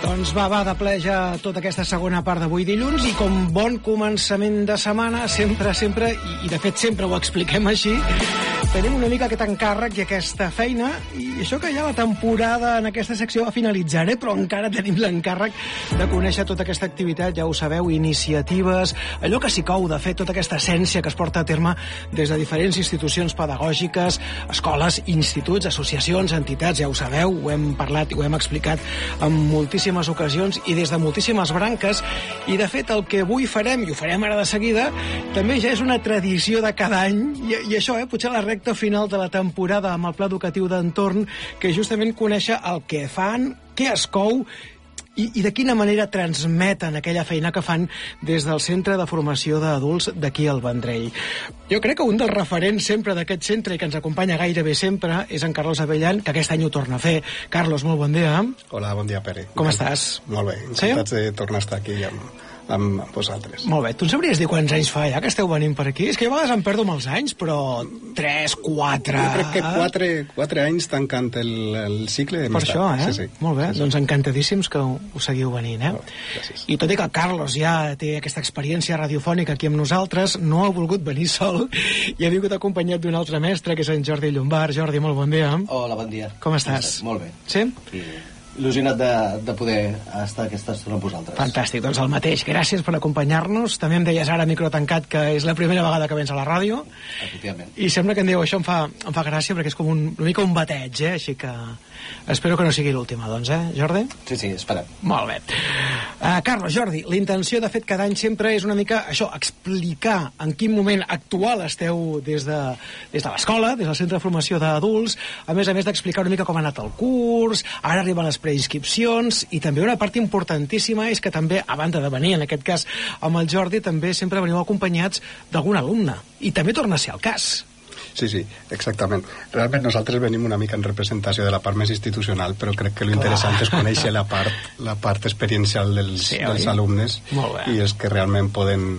Doncs va de ple ja tota aquesta segona part d'avui dilluns i com bon començament de setmana, sempre, i de fet sempre ho expliquem així, tenim una mica aquest encàrrec i aquesta feina, i això que ja la temporada en aquesta secció va finalitzar, però encara tenim l'encàrrec de conèixer tota aquesta activitat, ja ho sabeu, iniciatives, allò que s'hi cou de fer, tota aquesta essència que es porta a terme des de diferents institucions pedagògiques, escoles, instituts, associacions, entitats, ja ho sabeu, ho hem parlat i ho hem explicat en moltíssimes ocasions i des de moltíssimes branques, i de fet el que avui farem, i ho farem ara de seguida, també ja és una tradició de cada any, i això, potser la recta final de la temporada amb el pla educatiu d'entorn, que és justament conèixer el que fan, què es cou, i de quina manera transmeten aquella feina que fan des del Centre de Formació d'Adults d'aquí al Vendrell. Jo crec que un dels referents sempre d'aquest centre i que ens acompanya gairebé sempre és en Carlos Abellan, que aquest any ho torna a fer. Carlos, molt bon dia. Hola, bon dia, Pere. Com estàs? Molt bé, encantats de tornar a estar aquí amb vosaltres. Molt bé, tu em sabries dir quants anys fa ja que esteu venint per aquí? És que jo a vegades em perdo amb els anys, però 3, 4... Jo crec que 4 anys tancant el cicle de per això, Sí. Molt bé, sí. Doncs encantadíssims que ho seguiu venint, Gràcies. I tot i que Carlos ja té aquesta experiència radiofònica aquí amb nosaltres, no ha volgut venir sol i ha vingut acompanyat d'un altre mestre, que és en Jordi Llombard. Jordi, molt bon dia. Hola, bon dia. Com estàs? Molt bé. Sí? Il·lusionat de poder estar aquesta estona amb vosaltres. Fantàstic, doncs el mateix. Gràcies per acompanyar-nos. També em deies ara, micro tancat, que és la primera vegada que vens a la ràdio. Efectivament. I sembla que em diu això em fa gràcia, perquè és com una mica un bateig, així que espero que no sigui l'última, doncs, Jordi? Sí, esperem. Molt bé. Carlos, Jordi, la intenció, de fet, cada any sempre és una mica això, explicar en quin moment actual esteu des de l'escola, des del Centre de Formació d'Adults, a més d'explicar una mica com ha anat el curs, ara arriben les preinscripcions, i també una part importantíssima és que també, a banda de venir, en aquest cas, amb el Jordi, també sempre veniu acompanyats d'algun alumne. I també torna a ser el cas. Sí, exactament. Realment nosaltres venim una mica en representació de la part més institucional, però crec que l'interessant és conèixer la part experiencial dels alumnes, i és que realment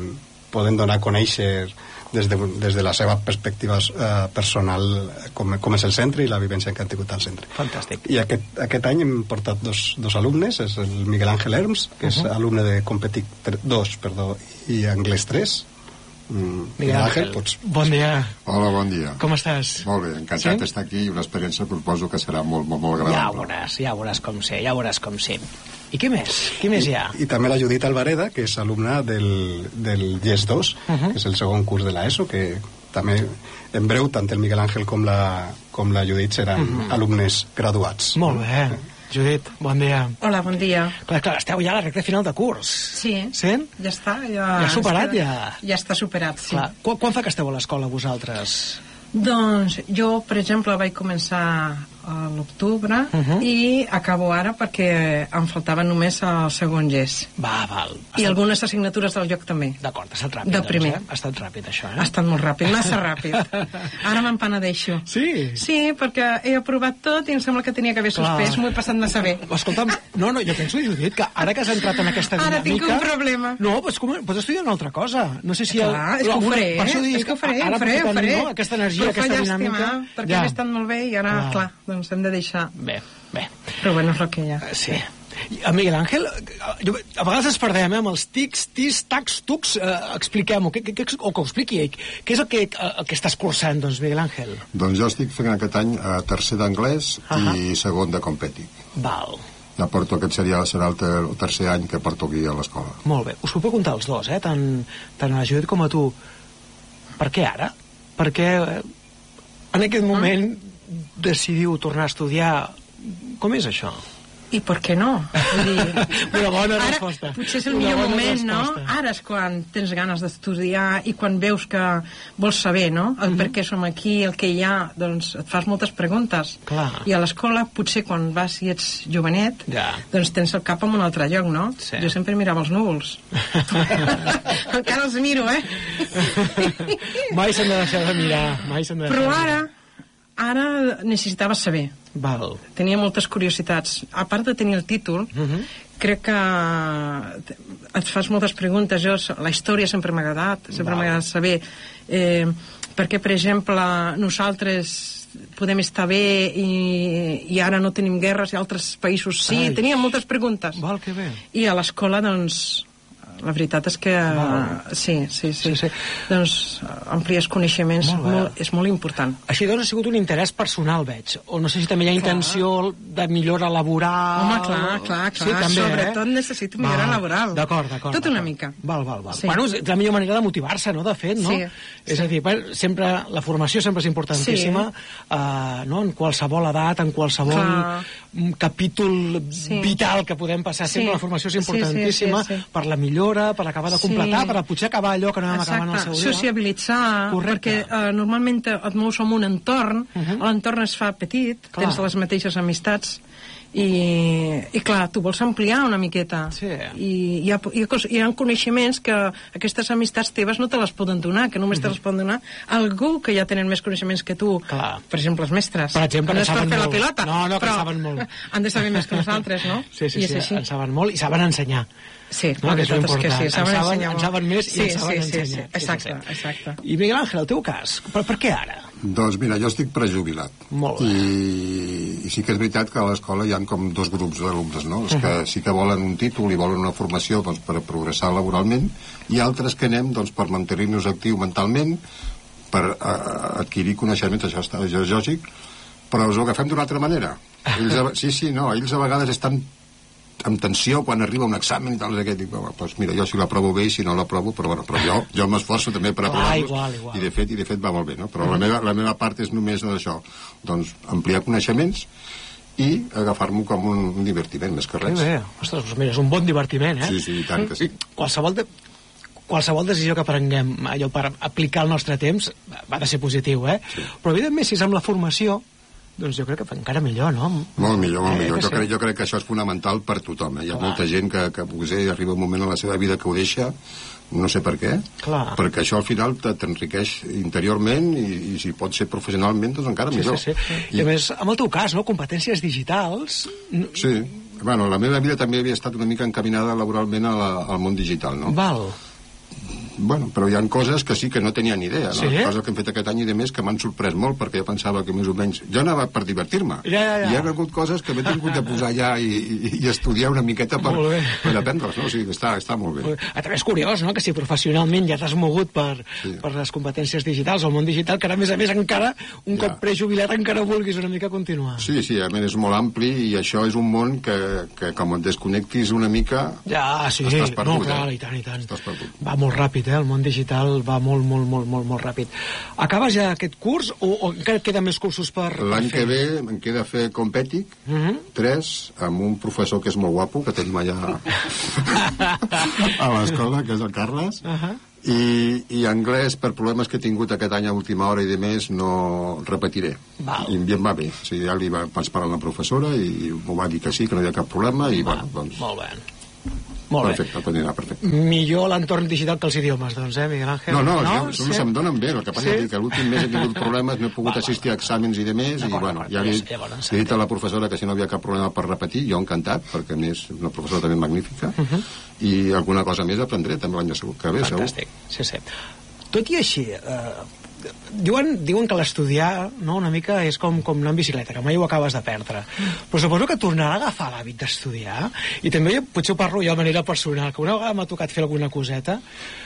poden donar a conèixer des de la seva perspectiva personal com és el centre i la vivència que han tingut al centre. Fantàstic. I aquest any hem portat dos alumnes, és el Miguel Ángel Herms, que és alumne de Competic 2, i Anglès 3. Miguel Ángel, bon dia. Hola, bon dia. Com estàs? Molt bé, encantat d'estar aquí, i una experiència que suposo que serà molt, molt agradable. Ja veuràs com sé. I què més? Què més hi ha? I també la Judit Alvareda, que és alumna del GES 2, que és el segon curs de l'ESO, que també en breu tant el Miguel Ángel com la Judit seran alumnes graduats. Molt bé. Judit, bon dia. Hola, bon dia. Clar, esteu ja a la recta final de curs. Sí, ja està. Ja superat, ja? Ja està superat, sí. Clar. Quan fa que esteu a l'escola, vosaltres? Doncs jo, per exemple, vaig començar a l'octubre i acabo ara perquè em faltava només el segon GES. Val. I algunes assignatures del lloc també. D'acord, ha estat ràpid. De primer. Ha estat ràpid, això, Ha estat molt ràpid, massa ràpid. Ara me'n penedeixo. Sí? Sí, perquè he aprovat tot i em sembla que tenia que haver suspès. M'ho he passat massa bé. Escolta'm, no, jo penso, Judit, que ara que has entrat en aquesta dinàmica... Ara tinc un problema. No, pots estudiar una altra cosa. No sé si... Clar, és que ho faré, ho faré. Aquesta energia, aquesta dinàmica... Perquè he estat molt bé i ara, clar, doncs hem de deixar... Bé. Però bueno, és el que hi ha. Sí. A Miguel Ángel, a vegades ens perdem amb els tics, tis, tacs, tucs. Expliquem-ho, o que ho expliqui ell. Què és el que estàs cursant, doncs, Miguel Ángel? Doncs jo estic fent aquest any tercer d'anglès i segon de Competic. Val. Ja porto, aquest serà el tercer any que porto aquí a l'escola. Molt bé. Us puc preguntar els dos, tant a la Judit com a tu. Per què ara? Per què en aquest moment decidiu tornar a estudiar? Com és això? I per què no? Vull dir, una bona resposta. Potser és el millor moment, no? Ara és quan tens ganes d'estudiar i quan veus que vols saber, no? El per què som aquí, el que hi ha, doncs et fas moltes preguntes. Clar. I a l'escola, potser quan vas i ets jovenet, doncs tens el cap en un altre lloc, no? Sí. Jo sempre mirava els núvols. Encara els miro, Mai s'han de deixar de mirar. Però ara necessitava saber. Val. Tenia moltes curiositats. A part de tenir el títol, crec que et fas moltes preguntes. La història sempre m'ha agradat, sempre m'ha agradat saber per què, per exemple, nosaltres podem estar bé i ara no tenim guerres i altres països sí? Teníem moltes preguntes. Val, que bé. I a l'escola, doncs, la veritat és que sí. Doncs ampliar els coneixements és molt important. Així doncs ha sigut un interès personal, veig. O no sé si també hi ha intenció de millora laboral... Home, clar. Sí, també, sobretot necessito millora laboral. D'acord. Tot una mica. Val. Sí. Bueno, és la millor manera de motivar-se, no?, de fet, no? Sí. És a dir, sempre la formació sempre és importantíssima, no?, en qualsevol edat, en qualsevol capítol vital que podem passar, sempre la formació és importantíssima per la millora, per acabar de completar, per potser acabar allò que no vam acabar en el seu dia. Sociabilitzar, perquè normalment et mous en un entorn, l'entorn es fa petit, tens les mateixes amistats, i clar, tu vols ampliar una miqueta, i hi ha coneixements que aquestes amistats teves no te les poden donar, que només te les poden donar algú que ja tenen més coneixements que tu, per exemple els mestres, per exemple, no és per fer la pilota, que saben molt, han de saber més que nosaltres, no? Sí, en saben molt i saben ensenyar. Sí, no, la veritat és que sí, en saben més i en saben ensenyar. Exacte. I Miguel Ángel, el teu cas, per què ara? Doncs mira, jo estic prejubilat. Molt bé. I sí que és veritat que a l'escola hi ha com dos grups d'alumnes, no? Els que sí que volen un títol i volen una formació doncs, per progressar laboralment, i altres que anem doncs, per mantenir-nos actiu mentalment, per adquirir coneixements, això és lògic, però us ho agafem d'una altra manera. Ells a vegades estan amb tensió quan arriba un examen i tal, doncs mira, jo si l'aprovo bé i si no l'aprovo, però jo m'esforço també per aprovar-los, i de fet va molt bé, no? Però la meva part és només això, doncs ampliar coneixements i agafar-m'ho com un divertiment, més que res. Bé, ostres, mira, és un bon divertiment, eh? Sí, i tant que sí. Qualsevol decisió que prenguem allò per aplicar el nostre temps va de ser positiu, eh? Però evidentment si és amb la formació, doncs jo crec que encara millor, no? Molt millor. Jo crec que això és fonamental per tothom. Hi ha molta gent que potser arriba un moment a la seva vida que ho deixa, no sé per què, perquè això al final t'enriqueix interiorment i si pot ser professionalment, doncs encara millor. I a més, amb el teu cas, no? Competències digitals... Sí. Bueno, la meva vida també havia estat una mica encaminada laboralment al món digital, no? Val. Bueno, però hi ha coses que sí que no tenia ni idea, no? Coses que hem fet aquest any i de més que m'han sorprès molt, perquè jo pensava que més o menys... Jo anava per divertir-me. I hi ha hagut coses que m'he tingut de posar allà i estudiar una miqueta per aprendre-les, no? O sigui, està molt bé. També és curiós, no?, que si professionalment ja t'has mogut per les competències digitals o el món digital, que ara, a més encara, un cop prejubilat, encara vulguis una mica continuar. Sí, a més és molt ampli i això és un món que com et desconnectis una mica... Estàs perdut. No, clar, i tant. Estàs perdut. Va molt ràpid, el món digital va molt ràpid. Acabes ja aquest curs o encara queden més cursos per fer? L'any que ve em queda fer Competic 3 amb un professor que és molt guapo, que tenim allà a l'escola, que és el Carles, i anglès, per problemes que he tingut aquest any a última hora i de més, no repetiré. I em va bé. O sigui, ja li vaig parlar a la professora i m'ho va dir que sí, que no hi ha cap problema i bueno, doncs... Molt bé. Perfecte. Millor l'entorn digital que els idiomes, doncs, Miguel Ángel? No, se'm donen bé. El que passa és que l'últim mes he tingut problemes, no he pogut assistir a exàmens i de més, i bueno, ja li he dit a la professora que si no havia cap problema per repetir, jo encantat, perquè a més una professora també magnífica, i alguna cosa més aprendré també l'any que ve, segur. Fantàstic, sí. Tot i així, diuen que l'estudiar, no, una mica és com anar en bicicleta, que mai ho acabes de perdre, però suposo que tornarà a agafar l'hàbit d'estudiar, i també potser ho parlo jo de manera personal, que una vegada m'ha tocat fer alguna coseta,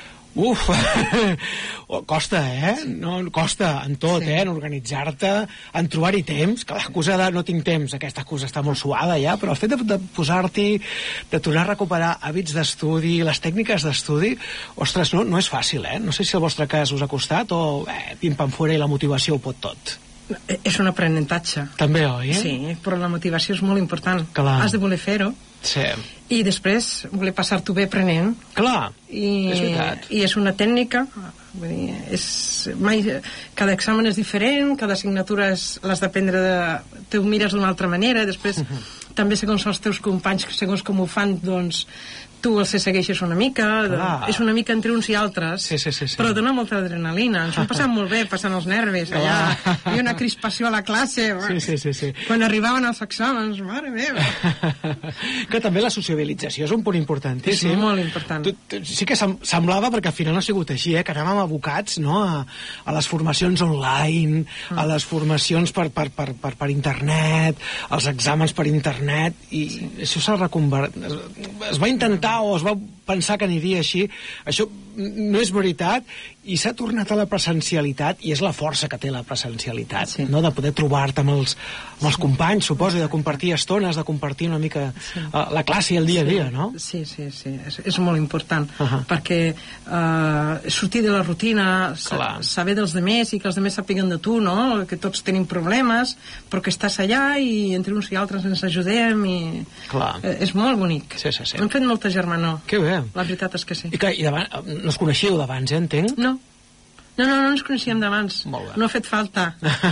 costa, no, costa en tot, en organitzar-te, en trobar-hi temps, que l'excusa de no tinc temps, aquesta excusa està molt suada ja, però el fet de posar-t'hi, de tornar a recuperar hàbits d'estudi, les tècniques d'estudi, ostres, no és fàcil, no sé si el vostre cas us ha costat o pim-pam fora i la motivació ho pot tot. És un aprenentatge. També, oi? Sí, però la motivació és molt important. Clar. Has de voler fer-ho. Sí. I després voler passar-t'ho bé aprenent. Clar, és veritat. I és una tècnica, vull dir, cada examen és diferent, cada assignatura l'has d'aprendre, te ho mires d'una altra manera, després també segons els teus companys, segons com ho fan, doncs tu els segueixes una mica, és una mica entre uns i altres, però dona molta adrenalina. Ens ho hem passat molt bé, passant els nervis allà. Hi havia una crispació a la classe. Quan arribaven els exàmens, mare meva. Que també la sociabilització és un punt importantíssim. És molt important. Sí que semblava, perquè al final no ha sigut així, que anàvem abocats a les formacions online, a les formacions per internet, als exàmens per internet, i això s'ha reconvertit. Es va intentar o es va pensar que aniria així. Això no és veritat, i s'ha tornat a la presencialitat, i és la força que té la presencialitat, no? De poder trobar-te amb els companys, suposo, de compartir estones, de compartir una mica la classe i el dia a dia, no? Sí, és molt important, perquè sortir de la rutina, saber dels demés i que els demés sàpiguen de tu, no? Que tots tenim problemes, però que estàs allà i entre uns i altres ens ajudem, i és molt bonic. Hem fet molta germanor. Que bé. La veritat és que sí. I no es coneixíeu d'abans, entenc? No ens coneixíem d'abans. No ha fet falta.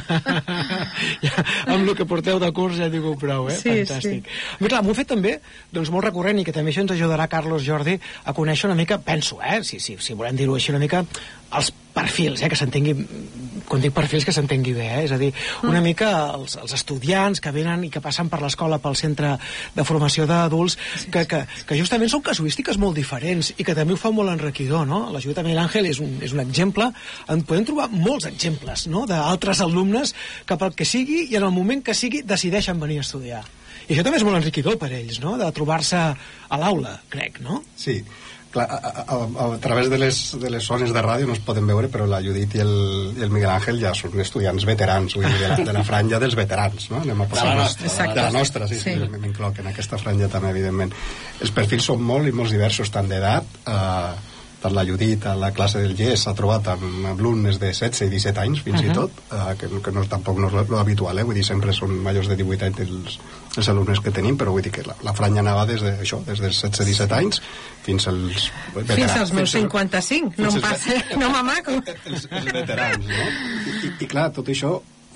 Amb el que porteu de curs ja diu prou, fantàstic. Clar, m'ho he fet també molt recurrent, i que també això ens ajudarà, Carlos, Jordi, a conèixer una mica, penso, si volem dir-ho així una mica, els perfils, que s'entengui, quan dic perfils, que s'entengui bé, és a dir, una mica els estudiants que venen i que passen per l'escola, pel centre de formació d'adults, que justament són casuístiques molt diferents i que també ho fa molt enriquidor, no? L'Ajuntament Àngel és un exemple, en podem trobar molts exemples, no?, d'altres alumnes que pel que sigui i en el moment que sigui decideixen venir a estudiar. I això també és molt enriquidor per ells, no?, de trobar-se a l'aula, crec, no? Sí. Clar, a través de les zones de ràdio no es poden veure, però la Judit i el Miguel Àngel ja són estudiants veterans, vull dir, de la franja dels veterans, no? Anem a posar de la nostra, sí, m'incloc en aquesta franja també, evidentment. Els perfils són molt i molts diversos, tant d'edat, tant la Judit a la classe del GES s'ha trobat amb alumnes de 16 i 17 anys, fins i tot, que tampoc no és lo habitual, vull dir, sempre són majors de 18 anys els alumnes que tenim, però vull dir que la franja anava des dels 16-17 anys fins als veterans. Fins als meus 55, no em passa, no m'amaco. Els veterans, no? I clar, tot això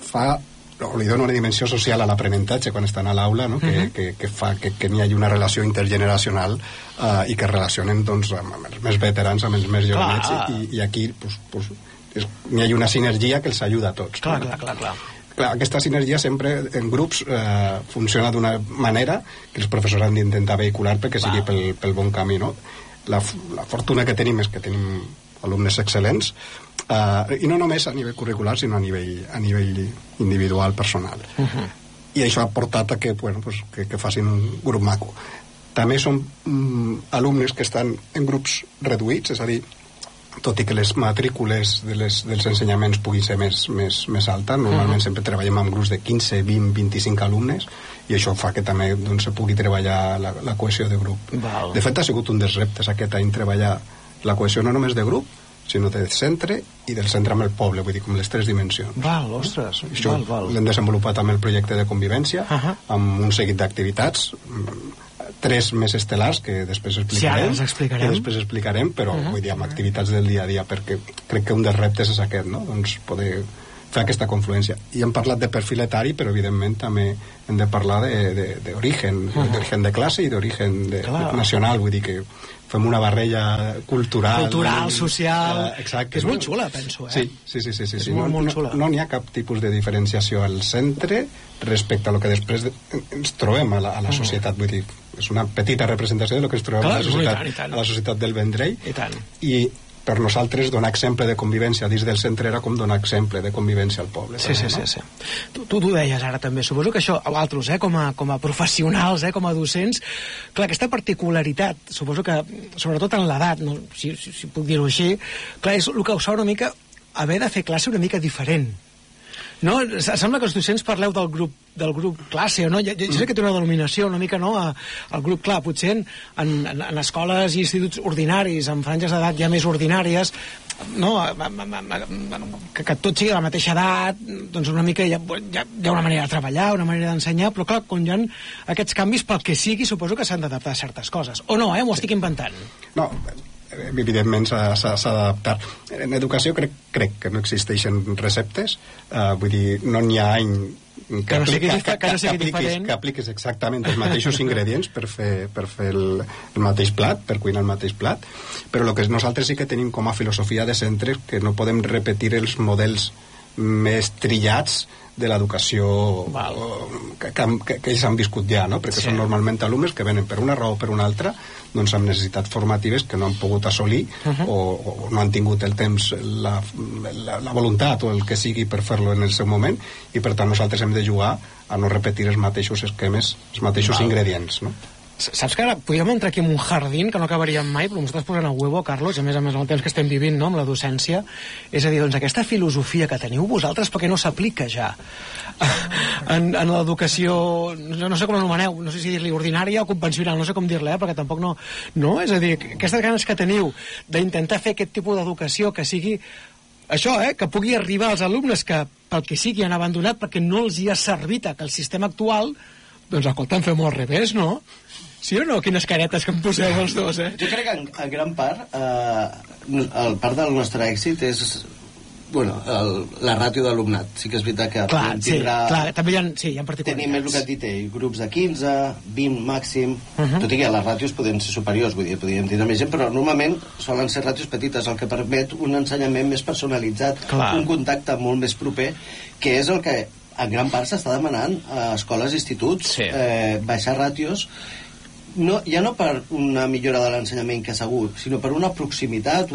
li dona una dimensió social a l'aprenentatge quan estan a l'aula, no? Que fa que n'hi hagi una relació intergeneracional i que relacionen amb els més veterans, amb els més jovenets, i aquí n'hi hagi una sinergia que els ajuda a tots. Clar, aquesta sinergia sempre en grups funciona d'una manera que els professors han d'intentar vehicular perquè sigui pel bon camí, no? La fortuna que tenim és que tenim alumnes excel·lents, i no només a nivell curricular, sinó a nivell individual, personal. I això ha portat a que facin un grup maco. També són alumnes que estan en grups reduïts, és a dir, tot i que les matrícules dels ensenyaments puguin ser més altes, normalment sempre treballem amb grups de 15, 20, 25 alumnes, i això fa que també se pugui treballar la cohesió de grup. De fet, ha sigut un dels reptes aquest any treballar la cohesió no només de grup, sinó del centre i del centre amb el poble, vull dir, com les tres dimensions. Ostres, això l'hem desenvolupat amb el projecte de convivència, amb un seguit d'activitats, 3 més estel·lars que després explicarem, però vull dir, amb activitats del dia a dia, perquè crec que un dels reptes és aquest, no? Doncs poder fer aquesta confluència. I hem parlat de perfil etari, però evidentment també hem de parlar d'origen de classe i d'origen nacional, vull dir que fem una barreja cultural, social, que és molt xula, penso. Sí. molt xula. No n'hi ha cap tipus de diferenciació al centre respecte a lo que després ens trobem a la societat, vull dir, és una petita representació de lo que ens trobem a la societat del Vendrell, i per nosaltres donar exemple de convivència dins del centre era com donar exemple de convivència al poble. Sí. Tu deies ara també, suposo que això, a vosaltres, com a professionals, com a docents, clar, aquesta particularitat, suposo que, sobretot en l'edat, no, si puc dir-ho així, clar, és el que us fa una mica haver de fer classe una mica diferent. No? Sembla que els docents parleu del grup classe, o no? Jo sé que té una denominació una mica, no? El grup, clar, potser en escoles i instituts ordinaris, amb franges d'edat ja més ordinàries, no? Que tot sigui de la mateixa edat, doncs una mica hi ha una manera de treballar, una manera d'ensenyar, però clar, quan hi ha aquests canvis, pel que sigui, suposo que s'han d'adaptar a certes coses. O no, m'ho estic inventant. No, evidentment s'ha d'adaptar. En educació crec que no existeixen receptes, vull dir, no n'hi ha any que apliquis exactament els mateixos ingredients per fer el mateix plat, per cuinar el mateix plat, però el que nosaltres sí que tenim com a filosofia de centres que no podem repetir els models més trillats de l'educació que ells han viscut ja, no? Perquè són normalment alumnes que venen per una raó o per una altra, doncs amb necessitats formatives que no han pogut assolir o no han tingut el temps, la voluntat o el que sigui per fer-lo en el seu moment, i per tant nosaltres hem de jugar a no repetir els mateixos esquemes, els mateixos ingredients, no? Saps que ara podríem entrar aquí en un jardín que no acabaríem mai, però m'estàs posant a huevo, Carlos, a més amb el temps que estem vivint, no?, amb la docència. És a dir, doncs aquesta filosofia que teniu vosaltres, perquè no s'aplica ja en l'educació, no sé com l'anomeneu, no sé si dir-li ordinària o convencional, no sé com dir-la, perquè tampoc no... No? És a dir, aquestes ganes que teniu d'intentar fer aquest tipus d'educació que sigui això, que pugui arribar als alumnes que pel que sigui han abandonat perquè no els hi ha servit que el sistema actual, doncs escolta, en fem al revés, no? Sí o no? Quines caretes que em poseu els dos, Jo crec que en gran part el part del nostre èxit és la ràtio d'alumnat. Sí que és veritat que també hi ha particularitats. Tenim el que et dit ell, grups de 15, 20 màxim, tot i que les ràtios poden ser superiors, vull dir, podríem tindre més gent, però normalment solen ser ràtios petites, el que permet un ensenyament més personalitzat, un contacte molt més proper, que és el que en gran part s'està demanant a escoles i instituts, baixar ràtios, ja no per una millora de l'ensenyament que segur, sinó per una proximitat,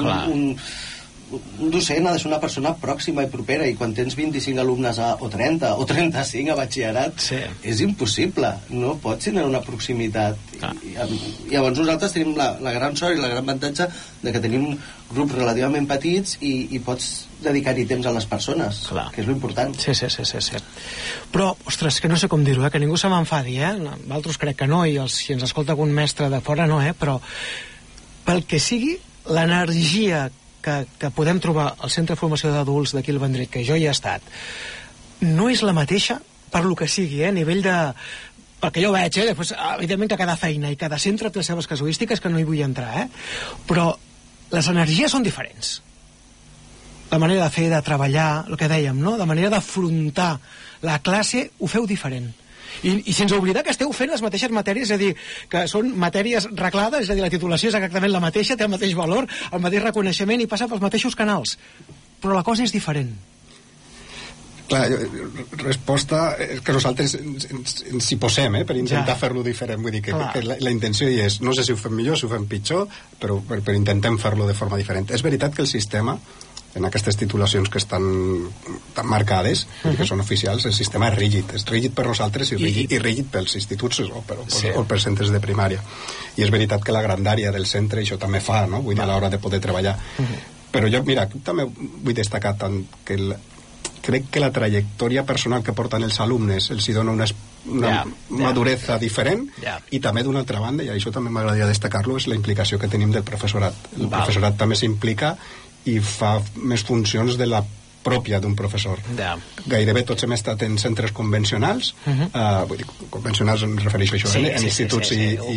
un docent ha de ser una persona pròxima i propera, i quan tens 25 alumnes o 30 o 35 a batxillerat és impossible, no pots tenir una proximitat. Llavors nosaltres tenim la gran sort i la gran avantatge de que tenim grups relativament petits i pots dedicar-hi temps a les persones, que és l'important. Sí. Però, ostres, que no sé com dir-ho, que ningú se m'enfadi, Altres crec que no, i si ens escolta algun mestre de fora no, però pel que sigui, l'energia que podem trobar al Centre de Formació d'Adults d'aquí al Vendrell, que jo hi he estat, no és la mateixa per lo que sigui, a nivell de... Perquè jo veig, després, evidentment que cada feina i cada centre té les seves casuístiques, que no hi vull entrar, però les energies són diferents. La manera de fer, de treballar, el que dèiem, no? La manera d'afrontar la classe ho feu diferent. I sense oblidar que esteu fent les mateixes matèries, és a dir, que són matèries reglades, és a dir, la titulació és exactament la mateixa, té el mateix valor, el mateix reconeixement i passa pels mateixos canals. Però la cosa és diferent. Clar, resposta és que nosaltres ens hi posem per intentar fer-lo diferent, vull dir que la intenció hi és, no sé si ho fem millor, si ho fem pitjor, però intentem fer-lo de forma diferent. És veritat que el sistema, en aquestes titulacions que estan tan marcades, que són oficials, el sistema és rígid per nosaltres i rígid pels instituts o pels centres de primària. I és veritat que la grandària del centre això també fa, no? Vull dir, a l'hora de poder treballar. Però jo, mira, també vull destacar tant que crec que la trajectòria personal que porten els alumnes els hi dona una maduresa diferent, i també d'una altra banda, i això també m'agradaria destacar-lo, és la implicació que tenim del professorat. El professorat també s'implica i fa més funcions de la pròpia d'un professor. Gairebé tots hem estat en centres convencionals, vull dir, convencionals em refereixo a això, en instituts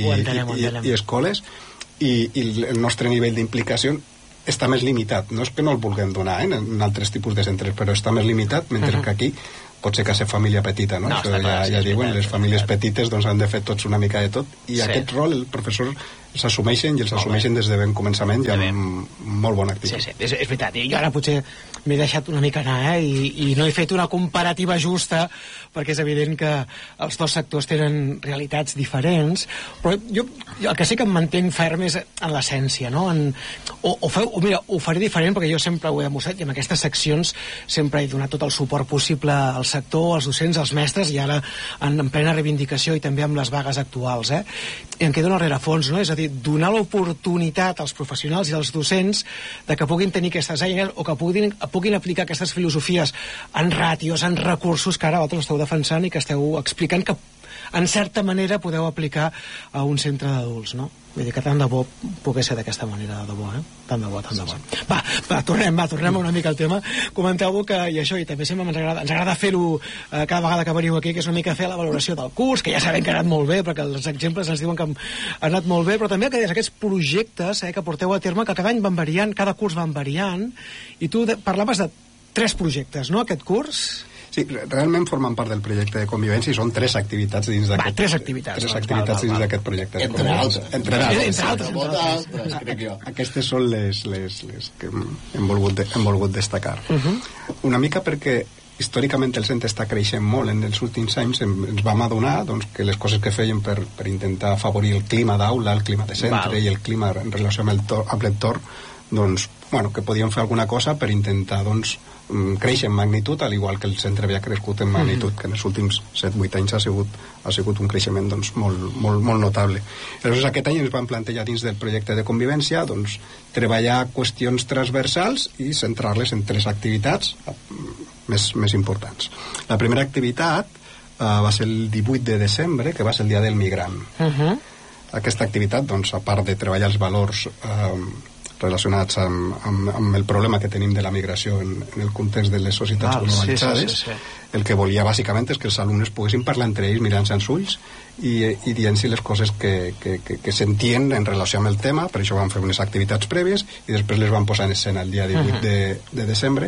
i escoles, i el nostre nivell d'implicació està més limitat. No és que no el vulguem donar en altres tipus de centres, però està més limitat, mentre que aquí pot ser que ser família petita, no? Ja diuen, les famílies petites doncs han de fer tots una mica de tot, i aquest rol el professor s'assumeixen, i els assumeixen des de ben començament i amb molt bona actitud. Sí, és veritat, i jo ara potser m'he deixat una mica anar, i no he fet una comparativa justa, perquè és evident que els dos sectors tenen realitats diferents, però jo el que sí que em mantenc ferm és en l'essència, no? Mira, ho faré diferent, perquè jo sempre ho he demostrat, i en aquestes seccions sempre he donat tot el suport possible al sector, als docents, als mestres, i ara en plena reivindicació i també amb les vagues actuals, i em quedo en el rerefons, no? És a dir, donar l'oportunitat als professionals i als docents de que puguin tenir aquestes eines o que puguin aplicar aquestes filosofies en ràtios, en recursos que ara vosaltres esteu defensant i que esteu explicant que en certa manera podeu aplicar a un centre d'adults, no? Vull dir que tant de bo pogués ser d'aquesta manera, de bo, tant de bo. Va, tornem una mica al tema. Comenteu-vos que, i això, i també sempre ens agrada fer-ho cada vegada que veniu aquí, que és una mica fer la valoració del curs, que ja sabem que ha anat molt bé, perquè els exemples ens diuen que ha anat molt bé, però també que aquests projectes que porteu a terme, que cada any van variant, cada curs van variant, i tu parlaves de 3 projectes, no?, aquest curs? Sí, realment formen part del projecte de convivència i són 3 activitats dins d'aquest... 3 activitats. 3 activitats dins d'aquest projecte de convivència. Entre altres, crec jo. Aquestes són les que hem volgut destacar. Una mica perquè històricament el centre està creixent molt en els últims anys. Ens vam adonar que les coses que feien per intentar afavorir el clima d'aula, el clima de centre i el clima en relació amb l'entorn, que podíem fer alguna cosa per intentar créixer en magnitud, al igual que el centre havia crescut en magnitud, que en els últims 7-8 anys ha sigut un creixement molt notable. Aleshores, aquest any ens vam plantejar dins del projecte de convivència treballar qüestions transversals i centrar-les en 3 activitats més importants. La primera activitat va ser el 18 de desembre, que va ser el Dia del Migrant. Aquesta activitat, a part de treballar els valors relacionats amb el problema que tenim de la migració en el context de les societats globalitzades, el que volia bàsicament és que els alumnes poguessin parlar entre ells mirant-se als ulls i dient-se les coses que sentien en relació amb el tema. Per això vam fer unes activitats prèvies i després les vam posar en escena el dia 18 de desembre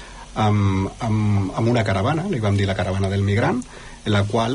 amb una caravana, li vam dir la caravana del migrant, en la qual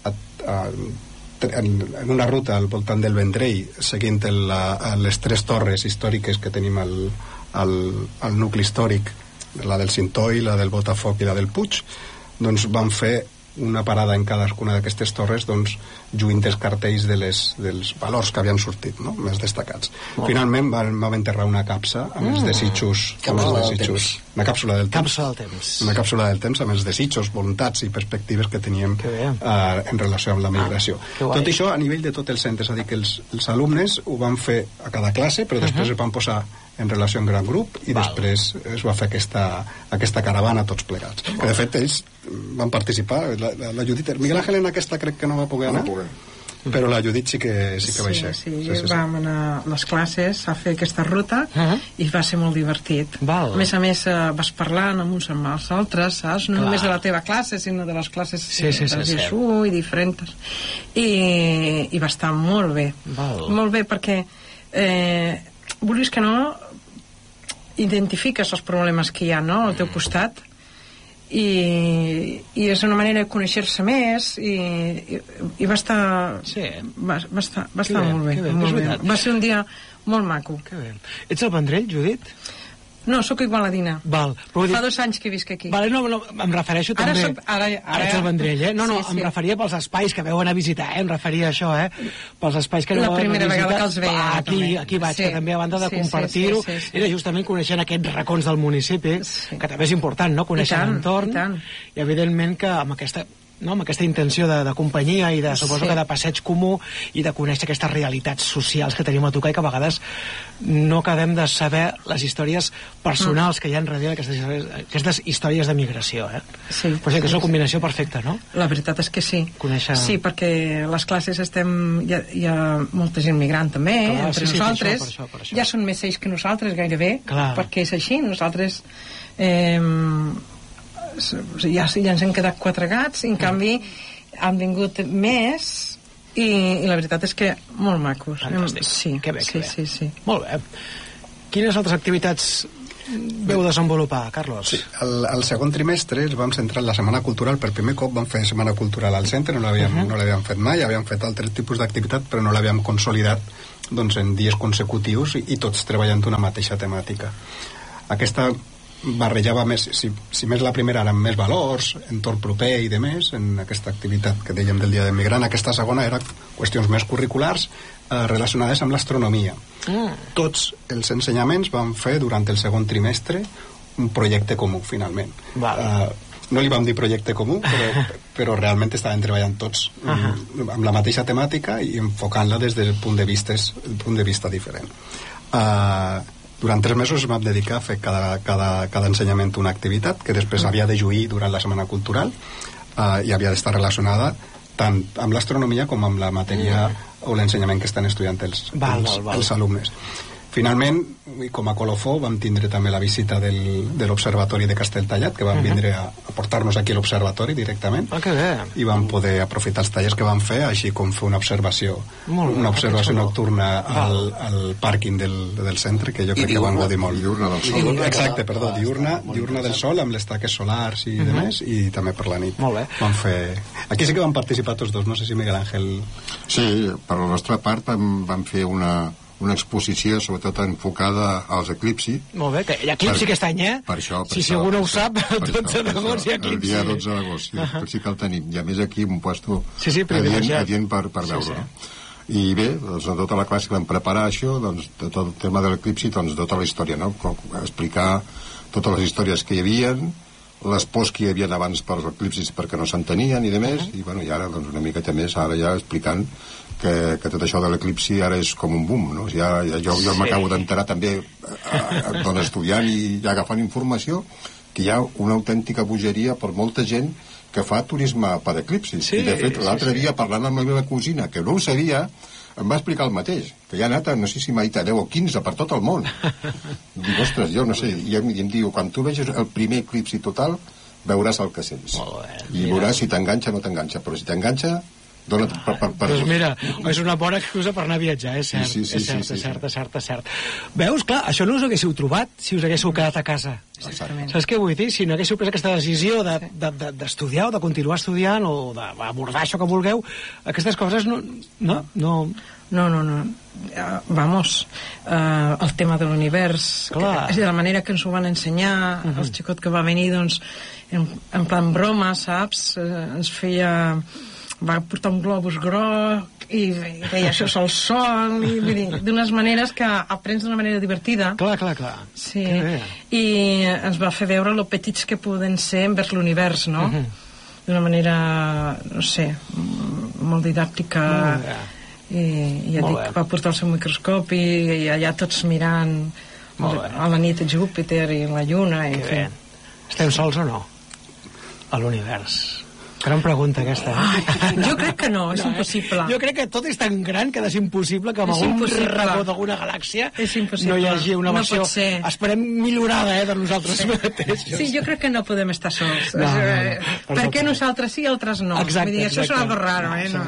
en una ruta al voltant del Vendrell, seguint les 3 torres històriques que tenim al nucli històric, la del Cintoi, la del Botafoc i la del Puig, vam fer una parada en cadascuna d'aquestes torres lluint els cartells dels valors que havien sortit, més destacats. Finalment vam enterrar una capsa amb els desitjos, una càpsula del temps amb els desitjos, voluntats i perspectives que teníem en relació amb la migració. Tot això a nivell de tot el centre, és a dir, que els alumnes ho van fer a cada classe, però després es van posar en relació en gran grup i després es va fer aquesta caravana tots plegats, que de fet ells van participar, la Judit, Miguel Ángel en aquesta crec que no va poder anar, però la Judit sí que va ser. Sí, vam anar a les classes a fer aquesta ruta i va ser molt divertit. A més vas parlant amb uns amb els altres, saps? No només de la teva classe, sinó de les classes de GESU i diferents, i va estar molt bé perquè vulguis que no, identifiques els problemes que hi ha al teu costat i és una manera de conèixer-se més i va estar molt bé. Va ser un dia molt maco. Ets al Vendrell, Judit? No, sóc igualadina. Fa 2 anys que visc aquí. No, em refereixo també... Ara ets al Vendrell, em referia pels espais que veu anar a visitar, em referia a això, pels espais que la primera vegada que els veia. Aquí vaig, que també a banda de compartir-ho, era justament coneixent aquests racons del municipi, que també és important, no?, conèixer l'entorn, i evidentment que amb aquesta intenció de companyia i suposo que de passeig comú i de conèixer aquestes realitats socials que tenim a tocar i que a vegades no acabem de saber les històries personals que hi ha darrere aquestes històries de migració, Però sí que és una combinació perfecta, no? La veritat és que sí. Sí, perquè les classes hi ha molta gent migrant també, entre nosaltres. Per això. Ja són més ells que nosaltres gairebé, perquè és així. Nosaltres ja ens hem quedat 4 gats, en canvi han vingut més i la veritat és que molt macos. Que bé. Molt bé. Quines altres activitats veu desenvolupar, Carlos? Sí, al segon trimestre ens vam centrar en la Setmana Cultural. Per primer cop vam fer Setmana Cultural al centre, no l'havíem fet mai, havíem fet altres tipus d'activitat, però no l'havíem consolidat en dies consecutius i tots treballant una mateixa temàtica. Aquesta barrejava més, si més la primera eren més valors, entorn proper i de més, en aquesta activitat que dèiem del Dia del Migrant. Aquesta segona era qüestions més curriculars relacionades amb l'astronomia. Tots els ensenyaments van fer durant el segon trimestre un projecte comú, finalment. No li vam dir projecte comú, però realment estaven treballant tots amb la mateixa temàtica i enfocant-la des del punt de vista diferent. Durant 3 mesos es vam dedicar a fer cada ensenyament una activitat que després havia de lluir durant la Setmana Cultural i havia d'estar relacionada tant amb l'astronomia com amb la matèria o l'ensenyament que estan estudiant els alumnes. Finalment, com a colofó, vam tindre també la visita de l'Observatori de Castelltallat, que van vindre a portar-nos aquí a l'Observatori directament, i vam poder aprofitar els tallers que van fer, així com fer una observació nocturna al pàrquing del centre, que jo crec que van gaudir molt. Diurna del sol. Exacte, perdó, diurna del sol, amb les taques solars i demés, i també per la nit. Vam fer... Aquí sí que van participar tots dos, no sé si Miguel Ángel... Sí, per la nostra part vam fer una exposició sobretot enfocada als eclipsi. Molt bé, que hi ha eclipsi aquest any, Per això, si algú no ho sap, el 12 d'agost hi ha eclipsi. El dia 12 d'agost, sí que el tenim. I a més aquí un puesto adient per veure. I bé, doncs, tota la classe vam preparar això, doncs, tot el tema de l'eclipsi, doncs, tota la història, no? Explicar totes les històries que hi havia, les pors que hi havia abans per els eclipsis perquè no s'entenien i demés, i bueno, i ara doncs, una miqueta més, ara ja explicant que tot això de l'eclipsi ara és com un boom, no? Jo m'acabo d'enterar també estudiant i agafant informació que hi ha una autèntica bogeria per molta gent que fa turisme per eclipsis. I de fet l'altre dia parlant amb la meva cosina, que no ho sabia, em va explicar el mateix, que ja ha anat, no sé si m'ha dit a 10 o 15 per tot el món. Dic, ostres, jo no sé, i em diu, quan tu vegis el primer eclipsi total, veuràs el que sents. I veuràs si t'enganxa o no t'enganxa, però si t'enganxa, dona't per... Doncs mira, és una bona excusa per anar a viatjar, és cert. Veus, clar, això no us ho haguéssiu trobat si us haguéssiu quedat a casa. Saps què vull dir? Si no haguéssiu pres aquesta decisió d'estudiar o de continuar estudiant o d'abordar això que vulgueu, aquestes coses no. Vamos, el tema de l'univers, de la manera que ens ho van ensenyar, el xicot que va venir, doncs, en plan broma, saps? Ens feia... va portar un globus groc i deia, això és el sol, i d'unes maneres que aprens d'una manera divertida. Clar. Sí, i ens va fer veure lo petits que poden ser envers l'univers, no? D'una manera, no sé, molt didàctica. I ja dic, va portar el seu microscopi i allà tots mirant a la nit Júpiter i la Lluna. Estem sols o no? A l'univers. Gran pregunta aquesta, Jo crec que no, és impossible. Jo crec que tot és tan gran que és impossible que amb algun racó d'alguna galàxia no hi hagi una versió, esperem, millorada de nosaltres mateixos. Sí, jo crec que no podem estar sols. Per què nosaltres sí i altres no? Exacte. Això és algo raro,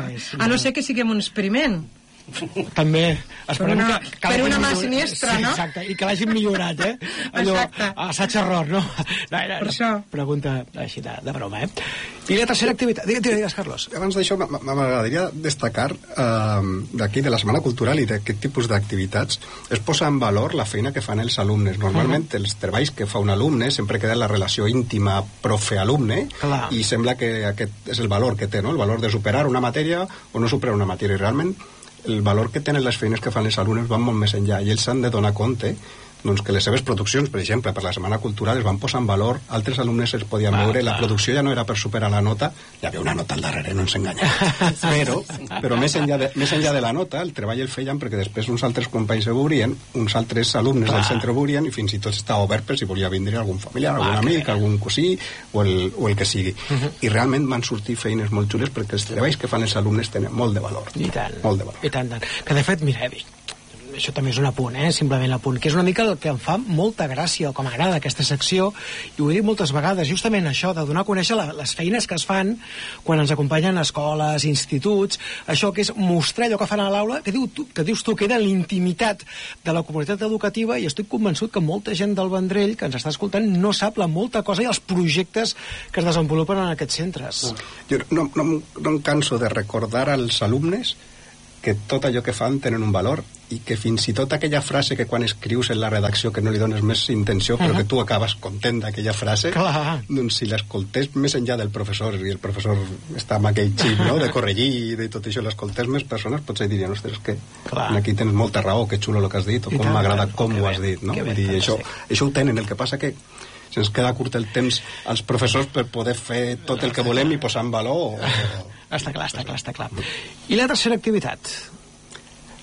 a no ser que siguem un experiment. També esperem per una mà siniestra, no? Exacte, i que l'hagin millorat, allò, assaig-error, no? Per això. Pregunta així de broma, I la tercera activitat, digues, Carlos. Abans d'això m'agradaria destacar d'aquí, de la Setmana Cultural i d'aquest tipus d'activitats, es posa en valor la feina que fan els alumnes. Normalment els treballs que fa un alumne sempre queda en la relació íntima profe-alumne, i sembla que aquest és el valor que té, no? El valor de superar una matèria o no superar una matèria. I realment el valor que tenen les feines que fan els alumnes van molt més enllà, i ells s'han de donar compte doncs, que les seves produccions, per exemple, per la Setmana Cultural es van posar en valor, altres alumnes es podien veure, la producció ja no era per superar la nota, hi havia una nota al darrere, no ens enganyem, però més enllà de la nota, el treball el feien perquè després uns altres companys ho veurien, uns altres alumnes del centre ho veurien, i fins i tot estava obert per si volia vindre algun familiar, algun amic, algun cosí, o el que sigui. I realment van sortir feines molt xules perquè els treballs que fan els alumnes tenen molt de valor. I tant. Molt de valor. I tant. Que de fet, mira, això també és un apunt, simplement l'apunt, que és una mica el que em fa molta gràcia, o com m'agrada aquesta secció, i ho he dit moltes vegades, justament això, de donar a conèixer les feines que es fan quan ens acompanyen a escoles, instituts, això que és mostrar allò que fan a l'aula, que dius tu, queda l'intimitat de la comunitat educativa, i estic convençut que molta gent del Vendrell que ens està escoltant no sap la molta cosa i els projectes que es desenvolupen en aquests centres. Jo no em canso de recordar als alumnes que tot allò que fan tenen un valor, i que fins i tot aquella frase que quan escrius en la redacció que no li dones més intenció però que tu acabes content d'aquella frase, doncs si l'escoltés més enllà del professor, i el professor està amb aquell xip, no?, de corregir i de tot això, l'escoltés més persones, potser dirien, ostres, que aquí tens molta raó, que xulo el que has dit, o com m'agrada com ho has dit, no? Vull dir, això ho tenen, el que passa que se'ns queda curt el temps als professors per poder fer tot el que volem i posar en valor Està clar. I la tercera activitat?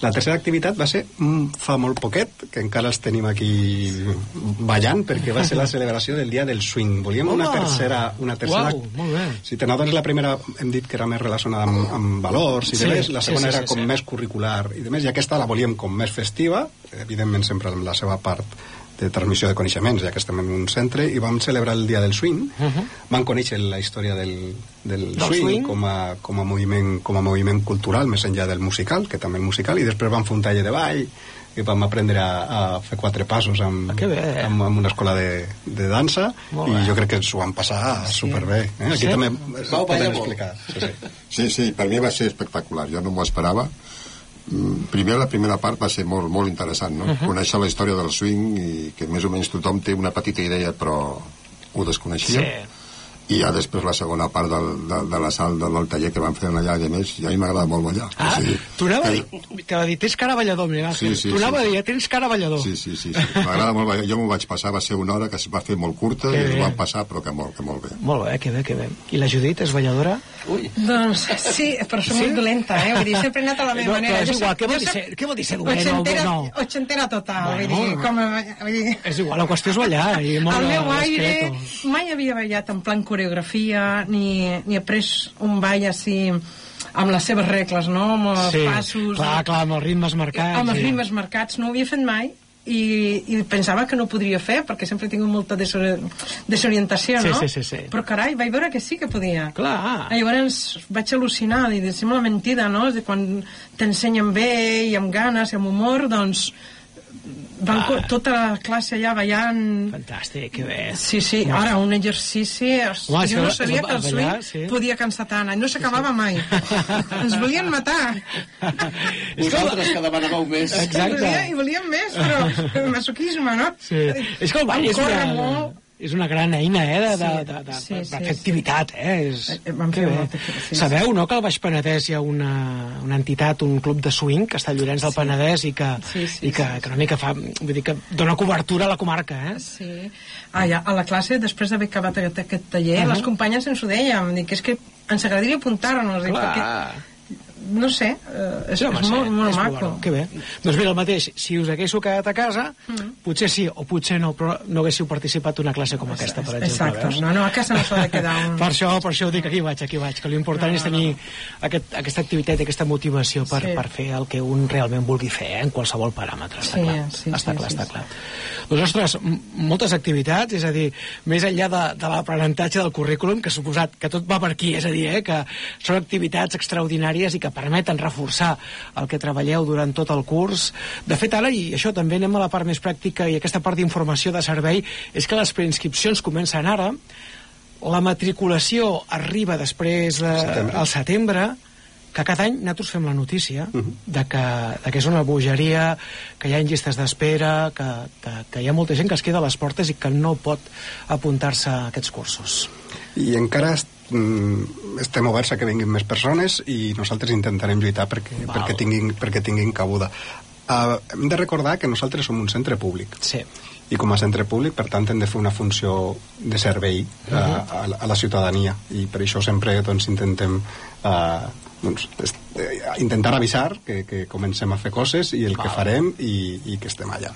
La tercera activitat va ser fa molt poquet, que encara els tenim aquí ballant, perquè va ser la celebració del Dia del Swing. Volíem una tercera... Uau, molt bé. Si te n'adones, la primera hem dit que era més relacionada amb valors i demés, la segona era com més curricular i demés, i aquesta la volíem com més festiva, evidentment sempre amb la seva part de transmissió de coneixements, ja que estem en un centre, i vam celebrar el Dia del Swing. Vam conèixer la història del swing com a moviment cultural, més enllà del musical, que també el musical, i després vam fer un taller de ball, i vam aprendre a fer 4 passos amb una escola de dansa, i jo crec que ens ho vam passar superbé. Aquí també ho podem explicar. Sí, per mi va ser espectacular, jo no m'ho esperava. Primer, la primera part va ser molt, molt interessant, no? Conèixer la història del swing, i que més o menys tothom té una petita idea, però ho desconeixia. I ja després la segona part de la sala del taller que vam fer allà, i a més, ja m'agrada molt ballar. Tu anava a dir, tens cara ballador, Miguel Ángel. Tu anava a dir, tens cara ballador. Sí. M'agrada molt ballar. Jo m'ho vaig passar, va ser una hora que es va fer molt curta, i ho vam passar, però que molt bé. Molt bé, que bé. I la Judit és balladora? Doncs sí, però soc molt dolenta, vull dir, sempre he anat a la meva manera. És igual, què vol dir ser dolent? Ochentera total, vull dir, és igual, la qüestió és ballar. El meu aire, mai havia ballat en plan coreografia, ni après un ball així amb les seves regles, no? Amb els passos... Clar, amb els ritmes marcats. Amb els ritmes marcats, no ho havia fet mai, i pensava que no ho podria fer, perquè sempre he tingut molta desorientació, no? Sí. Però carai, vaig veure que sí que podia. Clar. Llavors vaig al·lucinar, i sembla mentida, no? Quan t'ensenyen bé, i amb ganes, i amb humor, doncs... tota la classe allà ballant. Fantàstic, que bé. Sí, ara un exercici, jo no sabia que el swing podia cansar tant, no s'acabava mai. Ens volien matar. Vosaltres que demanàveu més. Exacte. I volíem més, però masoquisme, no? És que el ball és una gran eina de fer activitat. Sabeu, no?, que al Baix Penedès hi ha una entitat, un club de swing, que està a Llorenç del Penedès, i que una mica fa, vull dir, que dona cobertura a la comarca. Sí. A la classe, després d'haver acabat aquest taller, les companyes ens ho dèiem, que és que ens agradaria apuntar-nos, perquè no sé, és molt maco. Que bé. Doncs mira, el mateix, si us haguéssiu quedat a casa, potser sí o potser no, però no haguéssiu participat en una classe com aquesta, per exemple. Exacte, no, a casa no s'ha de quedar Per això ho dic, aquí vaig, que l'important és tenir aquesta activitat i aquesta motivació per fer el que un realment vulgui fer, en qualsevol paràmetre, està clar. Doncs, ostres, moltes activitats, és a dir, més enllà de l'aprenentatge del currículum, que suposat que tot va per aquí, és a dir, que són activitats extraordinàries i que permeten reforçar el que treballeu durant tot el curs. De fet, ara, i això també anem a la part més pràctica i aquesta part d'informació de servei, és que les preinscripcions comencen ara, la matriculació arriba després al setembre, que cada any nosaltres fem la notícia de que és una bogeria, que hi ha llistes d'espera, que hi ha molta gent que es queda a les portes i que no pot apuntar-se a aquests cursos. I encara estem oberts a que vinguin més persones, i nosaltres intentarem lluitar perquè tinguin cabuda. Hem de recordar que nosaltres som un centre públic. Sí. I com a centre públic, per tant, hem de fer una funció de servei a la ciutadania, i per això sempre intentem intentar avisar que comencem a fer coses, i el que farem, i que estem allà.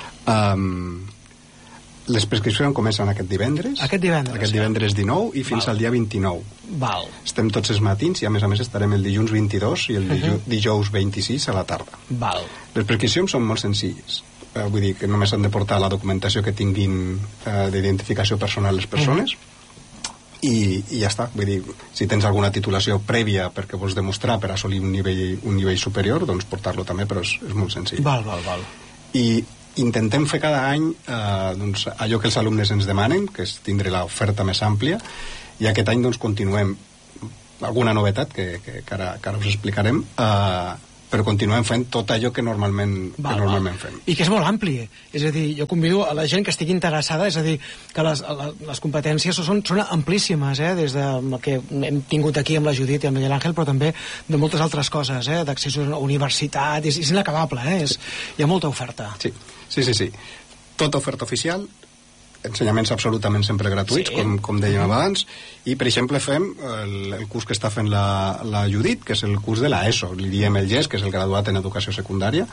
Les prescripcions comencen aquest divendres 19 i fins al dia 29. Estem tots els matins, i a més estarem el dilluns 22 i el dijous 26 a la tarda. Les prescripcions són molt senzilles, vull dir que només han de portar la documentació que tinguin d'identificació personal les persones, i ja està. Vull dir, si tens alguna titulació prèvia perquè vols demostrar per assolir un nivell superior, doncs portar-lo també, però és molt senzill. I intentem fer cada any allò que els alumnes ens demanen, que és tindre l'oferta més àmplia, i aquest any continuem alguna novetat que ara us explicarem, però continuem fent tot allò que normalment fem. I que és molt ampli, és a dir, jo convido a la gent que estigui interessada, és a dir, que les competències són amplíssimes, des del que hem tingut aquí amb la Judit i el Miguel Ángel, però també de moltes altres coses, d'accés a la universitat, és inacabable, hi ha molta oferta. Sí. Tota oferta oficial, ensenyaments absolutament sempre gratuïts, com dèiem abans, i per exemple fem el curs que està fent la Judit, que és el curs de l'ESO, li diem el GES, que és el graduat en educació secundària.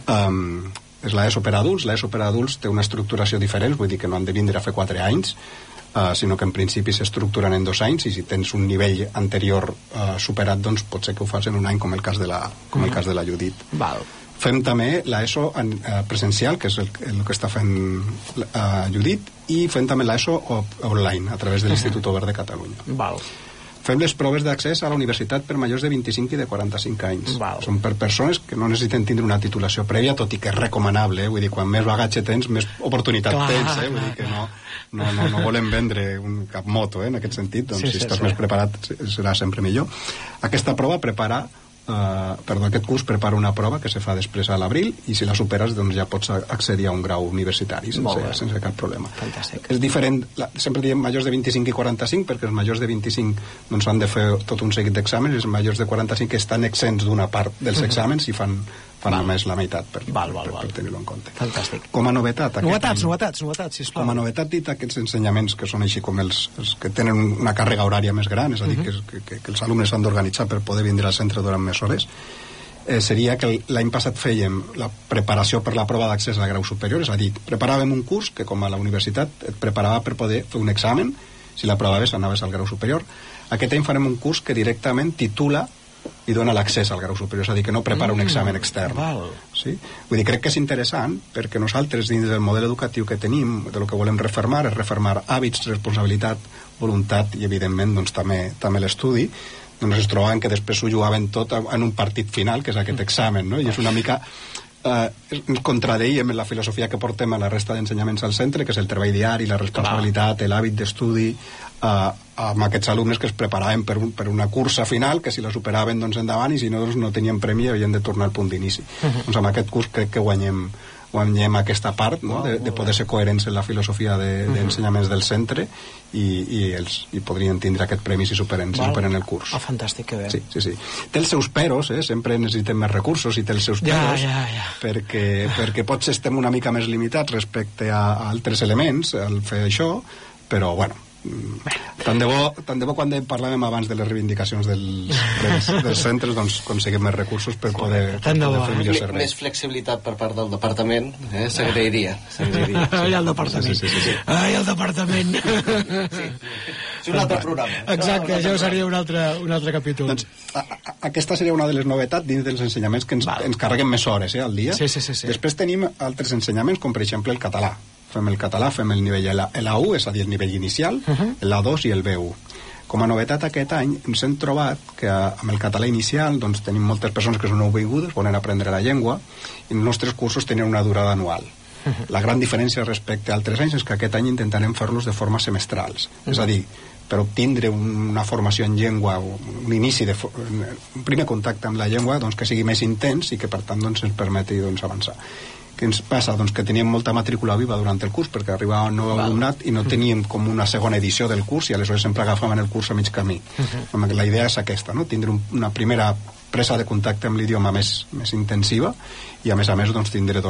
És l'ESO per adults. L'ESO per adults té una estructuració diferent, vull dir que no han de vindre a fer 4 anys, sinó que en principi s'estructuren en 2 anys, i si tens un nivell anterior superat, doncs pot ser que ho fas en un any, com el cas de la Judit. Fem també l'ESO presencial, que és el que està fent Judit, i fem també l'ESO online, a través de l'Institut Obert de Catalunya. Fem les proves d'accés a la universitat per majors de 25 i de 45 anys. Són per persones que no necessiten tindre una titulació prèvia, tot i que és recomanable, vull dir, quan més bagatge tens, més oportunitat tens, vull dir que no volem vendre cap moto, en aquest sentit, doncs si estàs més preparat serà sempre millor. Aquesta prova aquest curs prepara una prova que se fa després a l'abril, i si la superes doncs ja pots accedir a un grau universitari sense cap problema. És diferent, sempre diem majors de 25 i 45, perquè els majors de 25 doncs han de fer tot un seguit d'exàmens, i els majors de 45 estan exempts d'una part dels exàmens i fan només la meitat per tenir-ho en compte. Fantàstic. Com a novetat... Novetats, sisplau. Com a novetat, dit aquests ensenyaments que són així com els que tenen una càrrega horària més gran, és a dir, que els alumnes s'han d'organitzar per poder vindre al centre durant més hores, seria que l'any passat fèiem la preparació per la prova d'accés al grau superior, és a dir, preparàvem un curs que, com a la universitat, et preparava per poder fer un examen, si l'aprovaves anaves al grau superior. Aquest any farem un curs que directament titula i dona l'accés al grau superior, és a dir, que no prepara un examen extern. Sí? Vull dir, crec que és interessant, perquè nosaltres, dins del model educatiu que tenim, de lo que volem refermar, és refermar hàbits, responsabilitat, voluntat i, evidentment, doncs, també l'estudi. Doncs es trobaven que després ho jugaven tot en un partit final, que és aquest examen, no? I és una mica... ens contradeiem en la filosofia que portem a la resta d'ensenyaments al centre, que és el treball diari, la responsabilitat, l'hàbit d'estudi, amb aquests alumnes que es preparaven per una cursa final, que si la superaven doncs endavant, i si no, doncs no tenien premi i havien de tornar al punt d'inici. Doncs amb aquest curs crec que guanyem aquesta part, no? de poder ser coherents en la filosofia d'ensenyaments del centre, i podrien tindre aquest premi si superen el curs. Fantàstic, que bé. Sí. Té els seus peros, sempre necessitem més recursos, i té els seus peros, perquè potser estem una mica més limitats respecte a altres elements al fer això, però bueno, tant de bo quan parlàvem abans de les reivindicacions dels centres, doncs aconseguim més recursos per poder fer millor servei. Més flexibilitat per part del departament s'agrairia. Ai, el departament. Ai, el departament. És un altre programa. Exacte, això seria un altre capítol. Doncs aquesta seria una de les novetats dins dels ensenyaments que ens carreguen més hores al dia. Després tenim altres ensenyaments, com per exemple el català. Fem el català, fem el nivell l'A1, és a dir, el nivell inicial, l'A2 i el B1. Com a novetat aquest any ens hem trobat que amb el català inicial doncs, tenim moltes persones que són nouvingudes, volen aprendre la llengua, i els nostres cursos tenen una durada anual. La gran diferència respecte a altres anys és que aquest any intentarem fer-los de forma semestrals, és a dir, per obtindre una formació en llengua, un inici, un primer contacte amb la llengua, doncs, que sigui més intens i que per tant doncs, ens permeti avançar. Què ens passa? Doncs que teníem molta matrícula viva durant el curs, perquè arribava un nou alumnat i no teníem com una segona edició del curs, i aleshores sempre agafàvem el curs a mig camí. La idea és aquesta, no? Tindre una primera presa de contacte amb l'idioma més intensiva, i a més doncs, tindre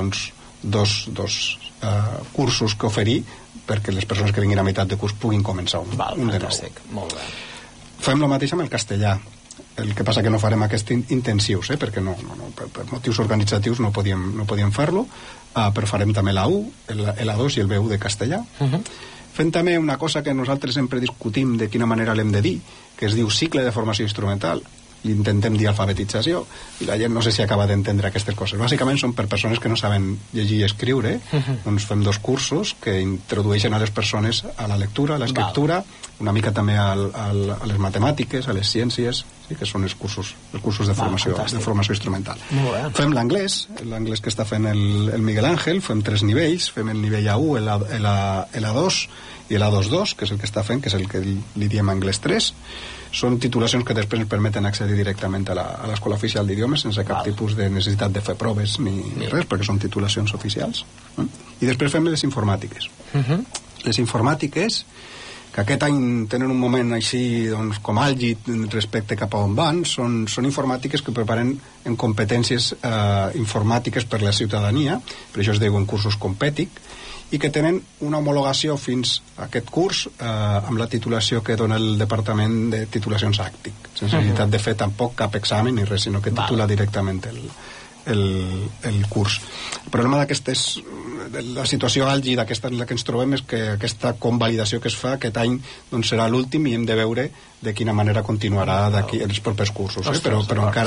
dos cursos que oferir perquè les persones que vinguin a meitat de curs puguin començar un de nou. Molt bé. Fem el mateix amb el castellà. El que passa que no farem aquests intensius, perquè per motius organitzatius no podíem fer-lo, però farem també l'A1, l'A2 i el B1 de castellà. Fem també una cosa que nosaltres sempre discutim de quina manera l'hem de dir, que es diu cicle de formació instrumental, i intentem dir alfabetització, i la gent no sé si acaba d'entendre aquestes coses. Bàsicament són per persones que no saben llegir i escriure, doncs fem 2 cursos que introdueixen a les persones a la lectura, a l'escriptura, una mica també a les matemàtiques, a les ciències, que són els cursos de formació instrumental. Fem l'anglès que està fent el Miguel Ángel, fem 3 nivells, fem el nivell A1, l'A2 i l'A2-2, que és el que està fent, que és el que li diem anglès 3. Són titulacions que després ens permeten accedir directament a l'Escola Oficial d'Idiomes sense cap tipus de necessitat de fer proves ni res, perquè són titulacions oficials. I després fem les informàtiques. Les informàtiques que aquest any tenen un moment així doncs, com àlgid respecte cap a on van, són informàtiques que preparen en competències informàtiques per la ciutadania, per això es diuen cursos Compètic, i que tenen una homologació fins a aquest curs amb la titulació que dona el Departament de Titulacions ACTIC, sense necessitat de fer tampoc cap examen ni res, sinó que titula directament el curs. El problema d'aquesta és la situació àlgida aquesta en la que ens trobem és que aquesta convalidació que es fa aquest any doncs serà l'últim i hem de veure de quina manera continuarà d'aquí els propers cursos, però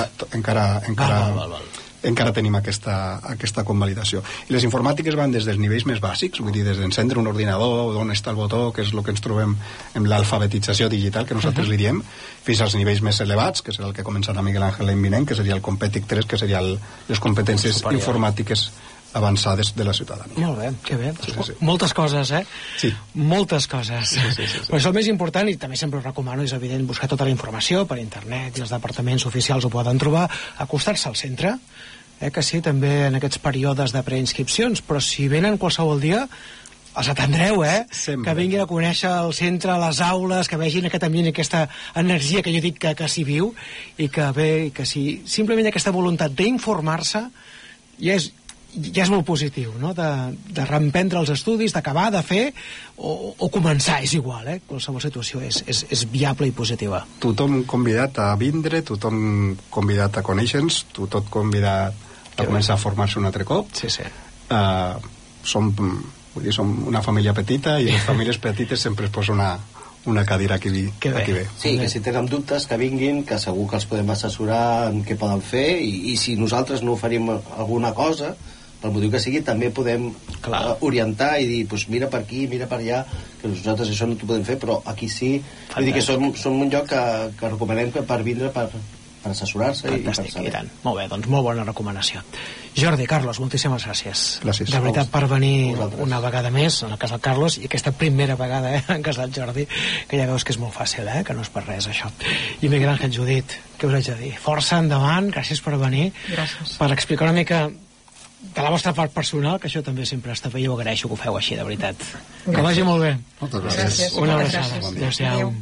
encara tenim aquesta convalidació. I les informàtiques van des dels nivells més bàsics, vull dir, des d'encendre un ordinador, d'on està el botó, que és el que ens trobem en l'alfabetització digital, que nosaltres li diem, fins als nivells més elevats, que serà el que començarà Miguel Ángel l'any vinent, que seria el Compètic 3, que serien les competències informàtiques avançades de la ciutadania. Molt bé, que bé. Sí. Moltes coses, Sí. Moltes coses, Sí. Però això el més important, i també sempre ho recomano, és evident buscar tota la informació per internet, i els departaments oficials ho poden trobar, acostar-se al centre, que sí, també en aquests períodes de preinscripcions, però si venen qualsevol dia, els atendreu, Sempre. Que vinguin a conèixer el centre, les aules, que vegin aquest ambient i aquesta energia que jo dic que s'hi viu, i que sí, simplement aquesta voluntat d'informar-se ja és molt positiu, no? De reemprendre els estudis, d'acabar, de fer o començar, és igual, qualsevol situació és viable i positiva. Tothom convidat a vindre, tothom convidat a conèixer-nos, tothom convidat a començar a formar-se un altre cop. Sí. Som una família petita i les famílies petites sempre es posa una cadira aquí bé. Sí, que si tenen dubtes que vinguin, que segur que els podem assessorar en què poden fer, i si nosaltres no oferim alguna cosa, pel motiu que sigui, també podem orientar i dir, pues mira per aquí, mira per allà, que nosaltres això no t'ho podem fer, però aquí sí. Vull dir que som un lloc que recomanem per vindre per assessorar-se. Fantàstic, i tant. Molt bé, doncs molt bona recomanació. Jordi, Carlos, moltíssimes gràcies. Gràcies. De veritat, per venir una vegada més en el cas del Carlos, i aquesta primera vegada en cas del Jordi, que ja veus que és molt fàcil, que no és per res això. I Miguel Ángel, Judit, què us haig de dir? Força endavant, gràcies per venir. Gràcies. Per explicar una mica de la vostra part personal, que això també sempre està bé, i ho agraeixo que ho feu així, de veritat. Que vagi molt bé. Moltes gràcies. Una abraçada. Adéu-siau.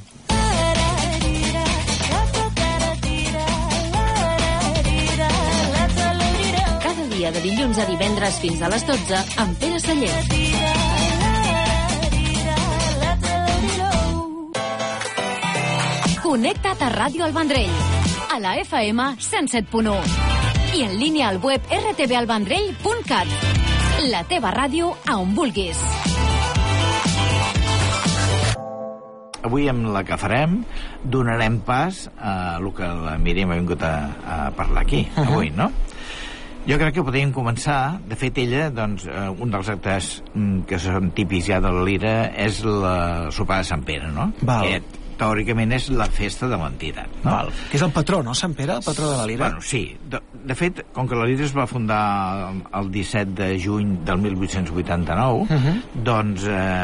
De dilluns a divendres fins a les 12 amb Pere Celler. Connecta't a Ràdio El Vendrell, a la FM 107.1 i en línia al web rtbalvendrell.cat. La teva ràdio a on vulguis. Avui amb la que farem donarem pas a el que la Míriam ha vingut a parlar aquí, avui, no? Jo crec que podríem començar. De fet, ella, doncs, un dels actes que són típics ja de la Lira és la sopar de Sant Pere, no? Val. Que teòricament és la festa de l'entitat, no? Val. Que és el patró, no, Sant Pere, el patró de la Lira? Bueno, sí. De fet, com que la Lira es va fundar el 17 de juny del 1889, doncs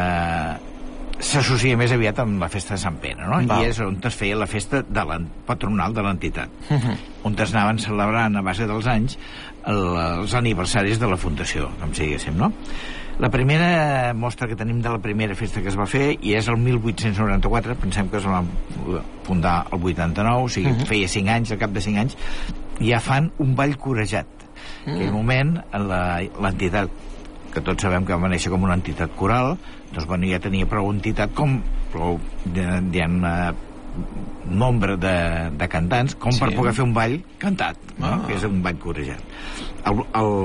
s'associa més aviat amb la festa de Sant Pere, no? Val. I és on es feia la festa patronal de l'entitat, on es anaven celebrant a base dels anys els aniversaris de la fundació, com si diguéssim, no? La primera mostra que tenim de la primera festa que es va fer, i és el 1894, pensem que es va fundar el 89, o sigui, feia 5 anys, al cap de 5 anys, ja fan un ball corejat. En aquell moment, l'entitat, que tots sabem que va néixer com una entitat coral, doncs, bueno, ja tenia prou entitat com prou, diguem, nombre de cantants com per poder fer un ball cantat, no? Que és un ball corejat. El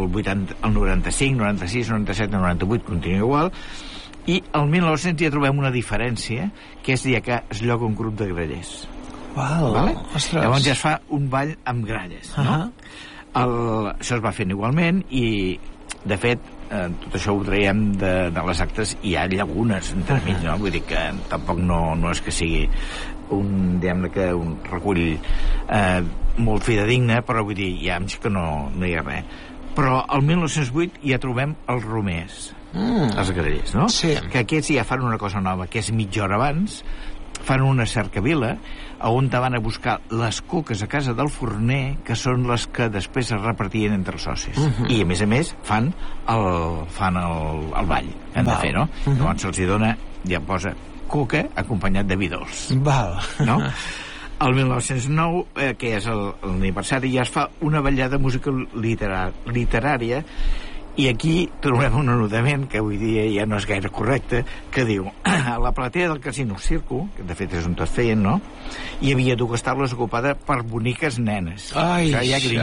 95, 96, 97, 98 continua igual, i el 1900 ja trobem una diferència, que és dir que es lloga un grup de grallers. Vale? Llavors ja es fa un ball amb gralles, no? Això es va fent igualment, i de fet tot això ho traiem de les actes, i hi ha llagunes entremig, no? Vull dir que tampoc no és que sigui un recull molt fidedigne, però vull dir, hi ha anys que no hi ha res. Però el 1908 ja trobem els romers, els grallers, no? Sí. Que aquests ja fan una cosa nova, que és mitja hora abans fan una cercavila on van a buscar les coques a casa del forner, que són les que després es repartien entre els socis. I a més fan el ball que han de fer, no? Llavors se'ls hi dona, ja posa Cuca acompanyat de vi dolç. Val. No? El 1909, que és l'aniversari, ja es fa una ballada de música literària, i aquí trobem un anotament que avui dia ja no és gaire correcte, que diu: a la platea del Casino Circo, que de fet és on tot feien, no?, hi havia dues taules ocupades per boniques nenes. Ai,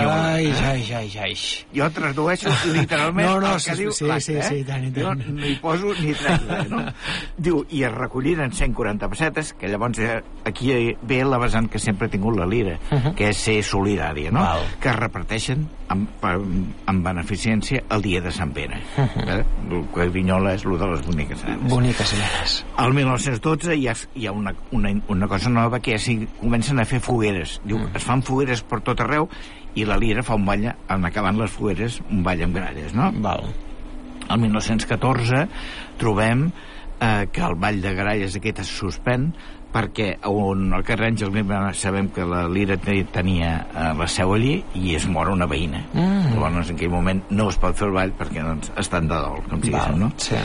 ai. Jo tradueixo literalment el que diu l'acte, jo no hi poso ni tres, no? Diu, i es recolliren 140 pessetes, que llavors aquí ve la vessant que sempre ha tingut la Lira, que és ser solidària, no?, que es reparteixen amb beneficència el dia de Sant Pere. El que grinyola és el de les boniques nenes. Boniques nenes. Al 1912 hi ha una cosa nova, que és comencen a fer fogueres. Diu, es fan fogueres per tot arreu, i la Lira fa un ball, en acabant les fogueres, un ball amb gralles, no? Val. El 1914 trobem que el ball de gralles aquest es suspèn, perquè al carrer Àngel Guimerà sabem que la Lira tenia la seu allí i es mor una veïna. Llavors en aquell moment no es pot fer el ball perquè doncs, estan de dol, com diguéssim, no? Sí.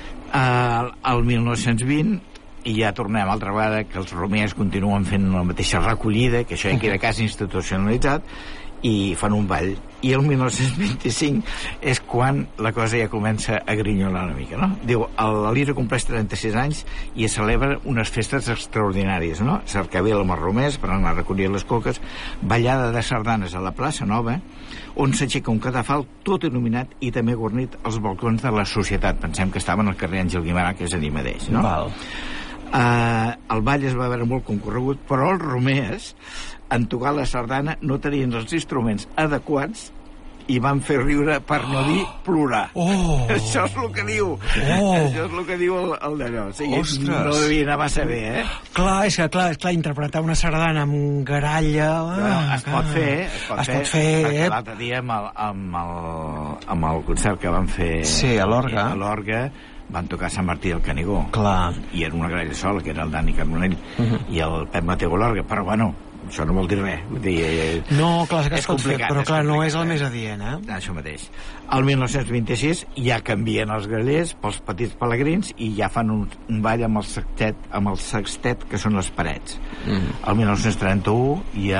El 1920 i ja tornem altra vegada que els romers continuen fent la mateixa recollida, que això ja queda quasi institucionalitzat, i fan un ball. I el 1925 és quan la cosa ja comença a grinyolar una mica, no? Diu, la Lira compleix 36 anys i es celebra unes festes extraordinàries, no? Cercavila amb els romers per anar a recollir les coques, ballada de sardanes a la plaça Nova, on s'aixeca un cadafal tot il·luminat i també guarnit els balcons de la Societat. Pensem que estaven al carrer Àngel Guimerà, que és allí mateix, no? Val. El ball es va veure molt concorregut, però els romers, en tocar la sardana, no tenien els instruments adequats i van fer riure, per no dir plorar. Això és el que diu. Això és el que diu el d'allò. O sigui, no devia anar massa bé, Clar, interpretar una sardana amb garalla... Es pot fer, perquè l'altre dia amb el concert que van fer a l'Orga van tocar Sant Martí del Canigó. Clar. I era una gralla sola, que era el Dani Carbonell i el Pep Mateu l'Orga, però bueno, això no vol dir res. No, clar, que és complicat, però clar, no és el més adient, Això mateix. El 1926 ja canvien els grallers pels petits pelegrins i ja fan un ball amb el sextet, que són les parets. El 1931 hi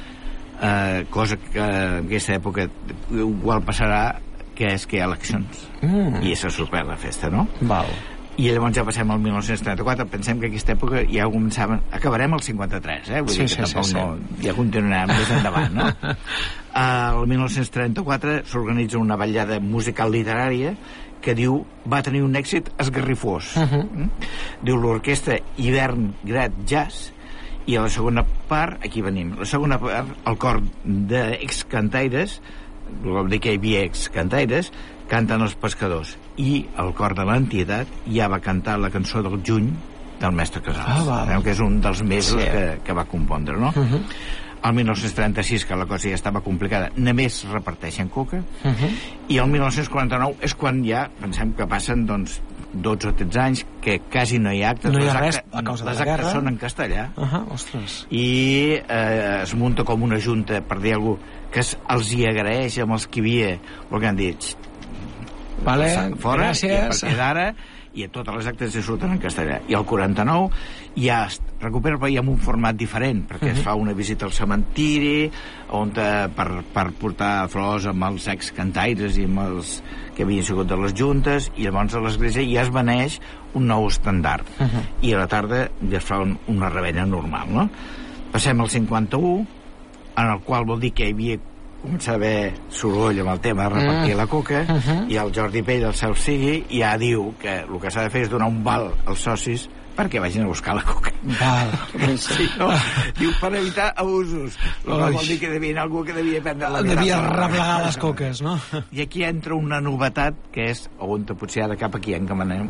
ha cosa que en aquesta època igual passarà, que és que hi ha eleccions i se sorprèn la festa, no? Val. I llavors ja passem al 1934. Pensem que aquesta època ja començaven... Acabarem el 53, vull dir que tampoc no... Ja continuarem més endavant, no? El 1934 s'organitza una ballada musical literària que diu, va tenir un èxit esgarrifós. Diu, l'orquestra Hivern Grat Jazz, i a la segona part, aquí venim, la segona part, el cor d'excantaires, vol dir que hi havia excantaires, canten els pescadors, i el cor de l'Entietat ja va cantar la cançó del Juny del mestre Casals, que és un dels mesos que va compondre, no? El 1936, que la cosa ja estava complicada, només reparteixen coca, i el 1949 és quan ja pensem que passen, doncs, 12 o 13 anys, que quasi no hi ha actes. No hi ha res a causa de la guerra. Les actes són en castellà. Ostres. I es munta com una junta, per dir alguna cosa, que els hi agraeix amb els que hi havia, el que han dit, vale, fora, gràcies. I a partir d'ara, i a totes les actes se surten en castellà. I el 49 ja es recupera, però ja amb un format diferent, perquè es fa una visita al cementiri, on per portar flors amb els excantaires i amb els que havien sigut de les juntes, i llavors a l'església ja es beneix un nou estandard. I a la tarda ja es fa una rebella normal, no? Passem al 51, en el qual vol dir que hi havia començat a haver soroll amb el tema de repartir la coca, i el Jordi Pell, el seu sigui, ja diu que el que s'ha de fer és donar un val als socis perquè vagin a buscar la coca. Val. Sí, no? Diu, per evitar abusos. Vol dir que devia algú que devia prendre la veritat. Devia replegar les coques, no? I aquí entra una novetat, que és, on potser ara cap aquí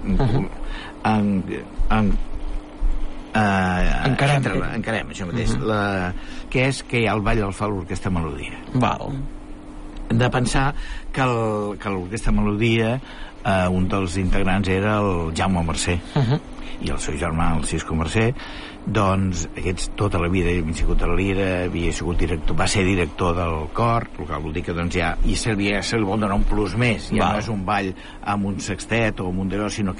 encarem això mateix, que és que el ball el fa l'Orquestra Melodia. Val. Hem de pensar que l'Orquestra Melodia, un dels integrants era el Jaume Mercè, i el seu germà, el Cisco Mercè. Doncs aquests tota la vida havien sigut a la Lira, havia sigut director, va ser director del cor, el que vol dir que doncs ja se li vol donar un plus més, ja no és un ball amb un sextet o amb un d'allò, sinó que